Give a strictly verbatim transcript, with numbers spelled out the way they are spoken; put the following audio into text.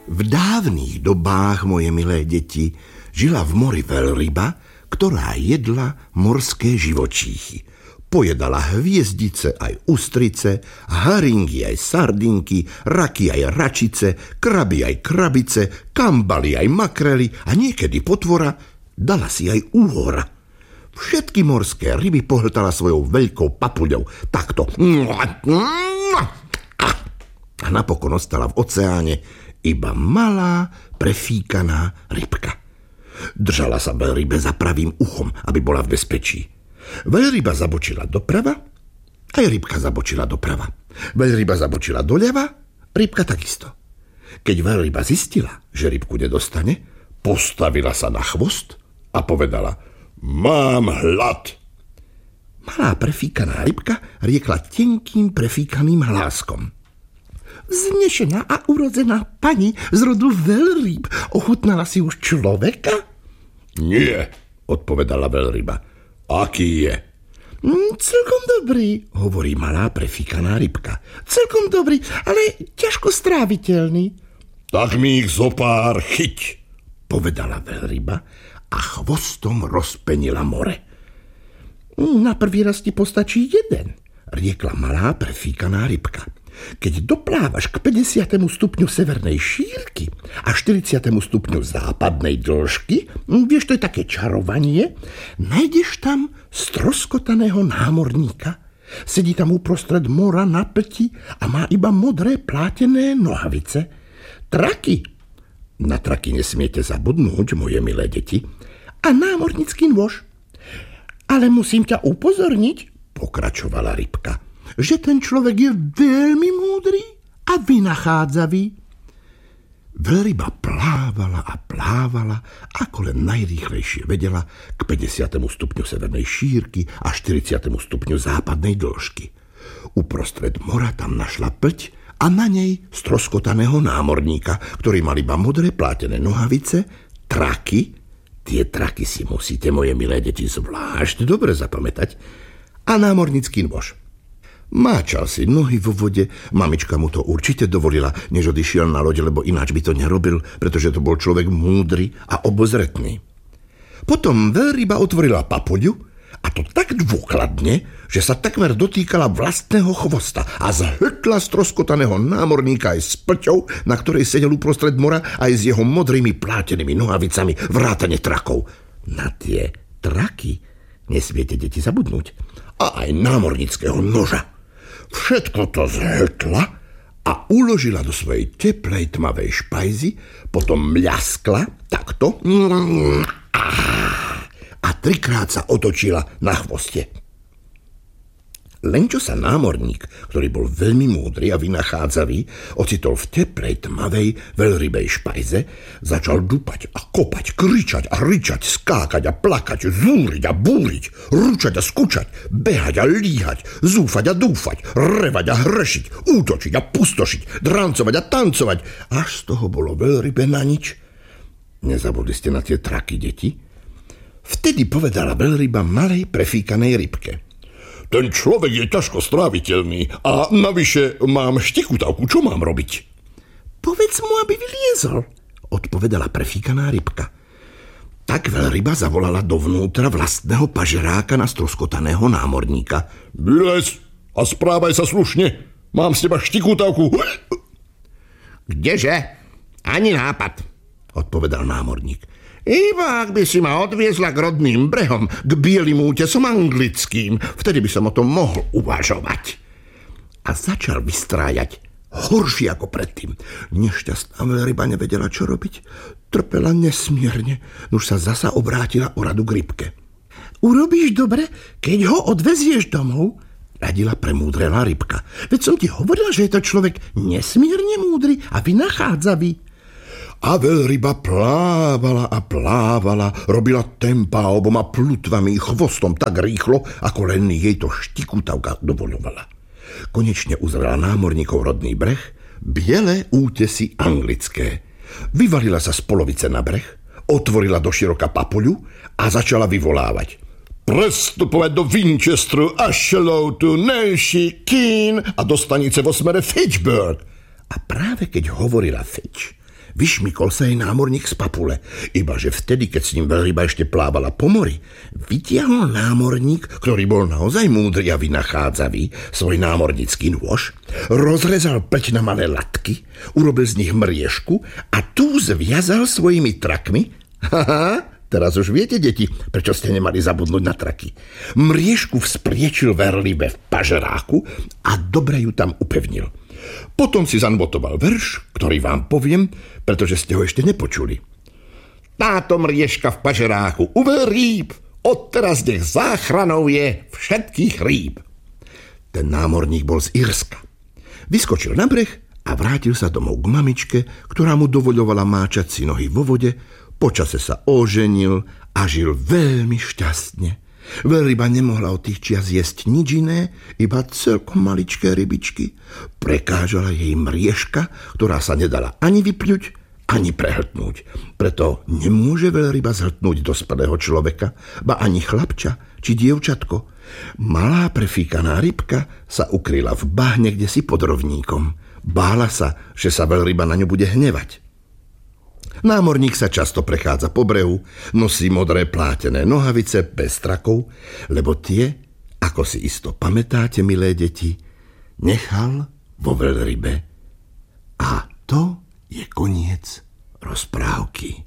V dávnych dobách, moje milé deti, žila v mori veľryba, ktorá jedla morské živočíchy. Pojedala hviezdice aj ústrice, haringy aj sardinky, raky aj račice, kraby aj krabice, kambaly aj makrely a niekedy potvora dala si aj úhora. Všetky morské ryby pohltala svojou veľkou papuľou. Takto. A napokon ostala v oceáne iba malá, prefíkaná rybka. Držala sa veľrybe za pravým uchom, aby bola v bezpečí. Veľryba zabočila doprava, aj rybka zabočila doprava. Veľryba zabočila doľava, rybka takisto. Keď veľryba zistila, že rybku nedostane, postavila sa na chvost a povedala: Mám hlad. Malá prefíkaná rybka riekla tenkým prefíkaným hláskom: Vznešená a urodzená pani z rodu veľrýb, ochutnala si už človeka? Nie, odpovedala veľryba. Aký je? Mm, celkom dobrý, hovorí malá prefíkaná rybka. Celkom dobrý, ale ťažko stráviteľný. Tak mi ich zopár chyť, povedala veľryba a chvostom rozpenila more. Na prvý raz ti postačí jeden, riekla malá prefíkaná rybka. Keď doplávaš k päťdesiatemu stupňu severnej šírky a štyridsiatemu stupňu západnej dĺžky, vieš, to je také čarovanie, nájdeš tam stroskotaného námorníka. Sedí tam uprostred mora na plti a má iba modré plátené nohavice. Traky. Na traky nesmiete zabudnúť, moje milé deti. A námornický nôž. Ale musím ťa upozorniť, pokračovala rybka, že ten človek je veľmi múdry a vynachádzavý. Veľryba plávala a plávala, ako len najrýchlejšie vedela, k päťdesiatemu stupňu severnej šírky a štyridsiatemu stupňu západnej dĺžky. Uprostred mora tam našla plť a na nej stroskotaného námorníka, ktorý mal iba modré plátené nohavice, traky, tie traky si musíte, moje milé deti, zvlášť dobre zapamätať, a námornický nôž. Máčal si nohy vo vode, mamička mu to určite dovolila, než odišiel na loď, lebo ináč by to nerobil, pretože to bol človek múdry a obozretný. Potom veľryba otvorila papuľu, a to tak dôkladne, že sa takmer dotýkala vlastného chvosta a zhltla stroskotaného námorníka aj s plťou, na ktorej sedel uprostred mora, aj s jeho modrými plátenými nohavicami vrátane trakov. Na tie traky nesmiete, deti, zabudnúť. A aj námornického noža. Všetko to zhltla a uložila do svojej teplej tmavej špajzy, potom mľaskla takto a trikrát sa otočila na chvoste. Len čo sa námorník, ktorý bol veľmi múdry a vynachádzavý, ocitol v teplej tmavej veľrybej špajze, začal dupať a kopať, kričať a ričať, skákať a plakať, zúriť a búriť, ručať a skúčať, behať a líhať, zúfať a dúfať, revať a hrešiť, útočiť a pustošiť, drancovať a tancovať. Až z toho bolo veľrybe na nič. Nezabudli ste na tie traky, deti? Vtedy povedala veľryba malej prefíkanej rybke: Ten človek je ťažko stráviteľný a navyše mám štikutavku. Čo mám robiť? Povedz mu, aby vyliezol, odpovedala prefíkaná rybka. Tak veľryba zavolala dovnútra vlastného pažeráka na stroskotaného námorníka. Vylez a správaj sa slušne. Mám z teba štikutavku. Kdeže? Ani nápad, odpovedal námorník. Iba ak by si ma odviezla k rodným brehom, k bielým útesom anglickým, vtedy by som o tom mohol uvažovať. A začal vystrájať horšie ako predtým. Nešťastná veľryba nevedela, čo robiť. Trpela nesmierne, už sa zasa obrátila o radu k rybke. Urobíš dobre, keď ho odvezieš domov, radila premúdrelá rybka. Veď som ti hovorila, že je to človek nesmierne múdry a vynachádzavý. A veľryba plávala a plávala, robila tempa oboma plutvami i chvostom tak rýchlo, ako len jej to štikutavka dovoľovala. Konečne uzrela námorníkov rodný breh, biele útesy anglické. Vyvalila sa z polovice na breh, otvorila doširoka papuľu a začala vyvolávať: Prestupovať do Winchesteru, Asheloutu, Nancy, Keene a do stanice vo smere Fitchburg. A práve keď hovorila Fitch, vyšmykol sa jej námorník z papule. Ibaže vtedy, keď s ním veľryba ešte plávala po mori, vytiahol námorník, ktorý bol naozaj múdry a vynachádzavý, svoj námornícky nôž, rozrezal pleť na malé latky, urobil z nich mriežku a tú zviazal svojimi trakmi. Haha, teraz už viete, deti, prečo ste nemali zabudnúť na traky. Mriežku vzpriečil veľrybe v pažeráku a dobre ju tam upevnil. Potom si zanbotoval verš, ktorý vám poviem, pretože ste ho ešte nepočuli. Táto mriežka v pažeráku uvel rýb, odteraz nech záchranou je všetkých rýb. Ten námorník bol z Írska. Vyskočil na breh a vrátil sa domov k mamičke, ktorá mu dovoľovala máčať si nohy vo vode. Počase sa oženil a žil veľmi šťastne. Veľryba nemohla od tých čias jesť nič iné, iba celkom maličké rybičky. Prekážala jej mriežka, ktorá sa nedala ani vypňuť, ani prehltnúť. Preto nemôže veľryba zhltnúť dospelého človeka, ba ani chlapča či dievčatko. Malá prefíkaná rybka sa ukryla v bahne, kde si pod rovníkom. Bála sa, že sa veľryba na ňu bude hnevať. Námorník sa často prechádza po brehu, nosí modré plátené nohavice bez trakov, lebo tie, ako si isto pamätáte, milé deti, nechal vo veľrybe. A to je koniec rozprávky.